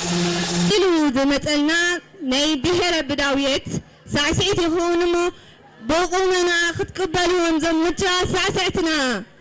إلو مثلنا ناي بحر بداويت سعسعت يخونمو بقومنا خد قبلهم زمتشا سعسعتنا